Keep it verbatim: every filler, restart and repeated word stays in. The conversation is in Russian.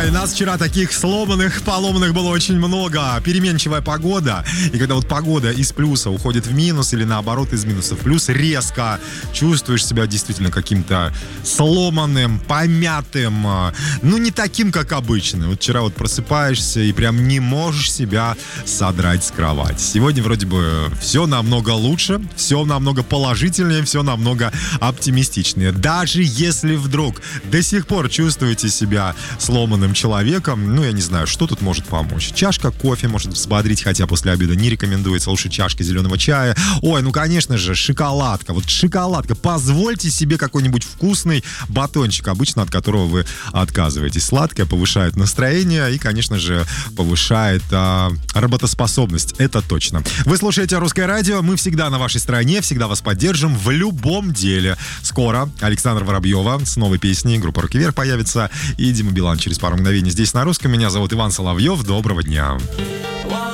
Ой, нас вчера таких сломанных, поломанных было очень много. Переменчивая погода. И когда вот погода из плюса уходит в минус или наоборот из минуса в плюс, резко чувствуешь себя действительно каким-то сломанным, помятым. Ну, не таким, как обычно. Вот вчера вот просыпаешься и прям не можешь себя содрать с кровати. Сегодня вроде бы все намного лучше, все намного положительнее, все намного оптимистичнее. Даже если вдруг до сих пор чувствуете себя сломанным человеком, ну, я не знаю, что тут может помочь. Чашка кофе может взбодрить, хотя после обеда не рекомендуется. Лучше чашка зеленого чая. Ой, ну, конечно же, шоколадка. Вот шоколадка. Позвольте себе какой-нибудь вкусный батончик, обычно от которого вы отказываетесь. Сладкое повышает настроение и, конечно же, повышает а, работоспособность. Это точно. Вы слушаете «Русское радио». Мы всегда на вашей стороне, всегда вас поддержим в любом деле. Скоро Александра Воробьева с новой песней, группа «Руки вверх» появится, и Дима Билан через пару мгновений здесь на Русском. Меня зовут Иван Соловьев. Доброго дня.